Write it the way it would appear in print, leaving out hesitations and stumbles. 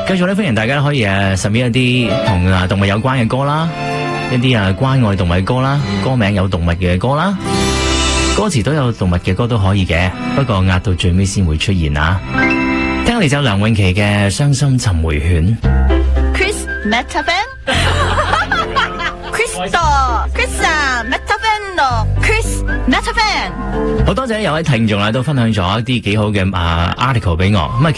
繼續咧，歡迎大家可以submit一啲同動物有關嘅歌啦，一啲關愛動物嘅歌啦，歌名有動物嘅歌啦，歌詞都有動物嘅歌都可以嘅，不過壓到最尾先會出現啊！聽嚟就梁詠琪嘅《傷心尋回犬》。 Chris Metafan，Chris Metafan，Chris Metafan。 好多謝有位聽眾都分享咗一啲幾好嘅article 俾我咁啊。